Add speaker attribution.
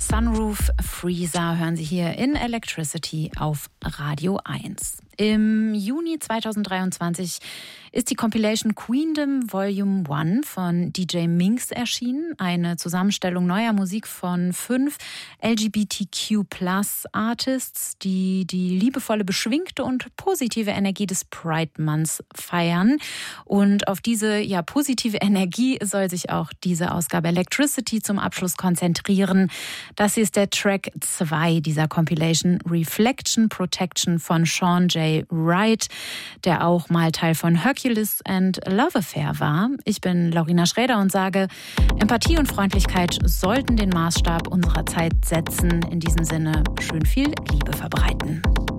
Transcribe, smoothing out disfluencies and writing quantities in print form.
Speaker 1: Sunroof Freezer hören Sie hier in Electricity auf Radio 1. Im Juni 2023 ist die Compilation Queendom Volume 1 von DJ Minx erschienen. Eine Zusammenstellung neuer Musik von 5 LGBTQ+-Artists, die die liebevolle, beschwingte und positive Energie des Pride Months feiern. Und auf diese positive Energie soll sich auch diese Ausgabe Electricity zum Abschluss konzentrieren. Das hier ist der Track 2 dieser Compilation, Reflection Protection von Sean J. Wright, der auch mal Teil von Hercules and Love Affair war. Ich bin Laurina Schräder und sage, Empathie und Freundlichkeit sollten den Maßstab unserer Zeit setzen. In diesem Sinne, schön viel Liebe verbreiten.